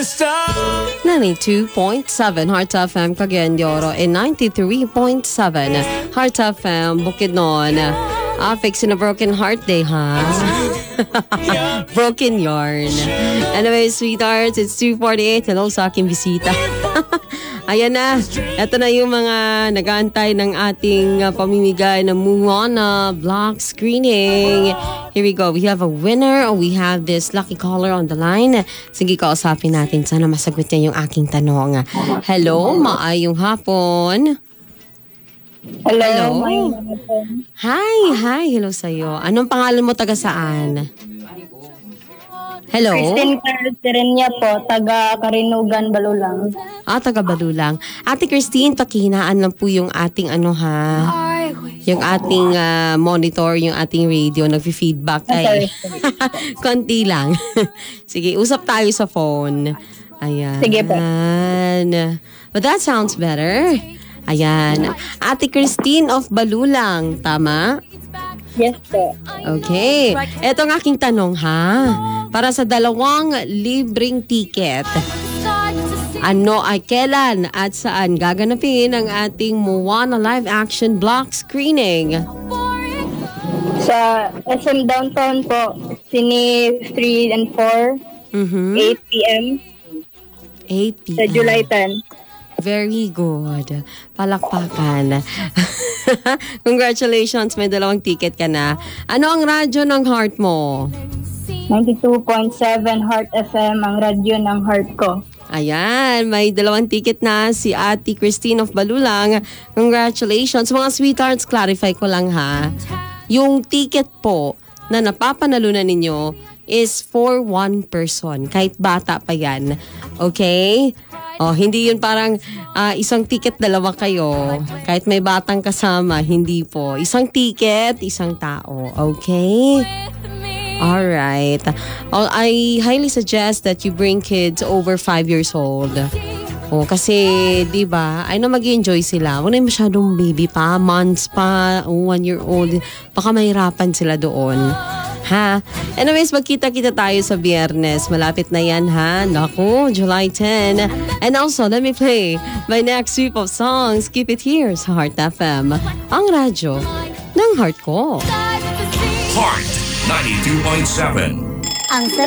92.7 Heart FM Cagayan de Oro and 93.7 Heart FM Bukidnon. Fixing a broken heart day, ha? Broken yarn. Anyway, sweethearts, it's 2:48. Hello sa aking bisita. Ayan na. Ito na yung mga nag-aantay ng ating pamimigay ng Moana block screening. Here we go. We have a winner. We have this lucky caller on the line. Sige, kausapin natin. Sana masagot niya yung aking tanong. Hello, maayong hapon. Hello. Hi. Hello sa'yo. Anong pangalan mo, taga saan? Hello? Christine Carterenia po, taga Karinugan, Balulang. Taga Balulang. Ate Christine, pakihinaan lang po yung ating yung ating monitor, yung ating radio, nag-feedback kay. Konti lang. Sige, usap tayo sa phone. Ayan. Sige po. But that sounds better. Ayan. Ate Christine of Balulang, tama? Yes po. Okay. Ito ang aking tanong, ha? Para sa 2 libreng ticket, ano ay kailan at saan gaganapin ang ating Moana live action block screening? Sa SM Downtown po, Cine 3 and 4, 8 p.m. 8 p.m. sa July 10. Very good. Palakpakan. Congratulations, may 2 ticket ka na. Ano ang radyo ng heart mo? 92.7 Heart FM, ang radyo ng heart ko. Ayan, may 2 ticket na si Ate Christine of Balulang. Congratulations. Mga sweethearts, clarify ko lang, ha. Yung ticket po na napapanalunan ninyo is for 1 person. Kahit bata pa yan. Okay? Hindi yun parang isang ticket, 2 kayo. Kahit may batang kasama, hindi po. Isang ticket, isang tao. Okay? Alright. I highly suggest that you bring kids over 5 years old. Kasi, di ba, ay na mag-enjoy sila. Huwag na yung masyadong baby pa, months pa, 1 year old. Baka mahirapan sila doon. Ha? Anyways, magkita-kita tayo sa Biyernes. Malapit na yan, ha? Naku, July 10. And also, let me play my next sweep of songs. Keep it here sa Heart FM. Ang radyo ng heart ko. Heart 92.7. Ang